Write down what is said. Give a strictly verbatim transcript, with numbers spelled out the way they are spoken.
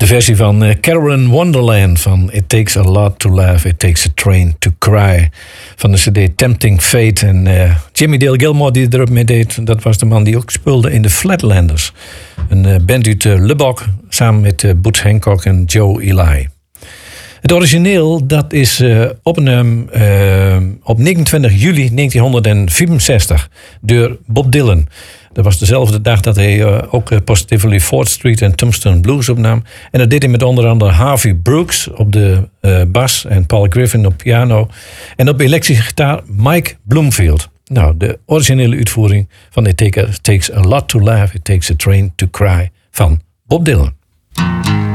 De versie van uh, Carolyn Wonderland van It Takes a Lot to Laugh, It Takes a Train to Cry. Van de cd Tempting Fate. En uh, Jimmy Dale Gilmore die erop mee deed, dat was de man die ook speelde in de Flatlanders. Een uh, band uit uh, Lubbock, samen met uh, Boots Hancock en Joe Ely. Het origineel dat is uh, opgenomen uh, op negenentwintig juli negentien vierenzestig door Bob Dylan. Dat was dezelfde dag dat hij uh, ook uh, Positively Fourth Street en Tombstone Blues opnam. En dat deed hij met onder andere Harvey Brooks op de uh, bas en Paul Griffin op piano. En op elektrische gitaar Mike Bloomfield. Nou, de originele uitvoering van It Takes a Lot to Laugh, It Takes a Train to Cry van Bob Dylan.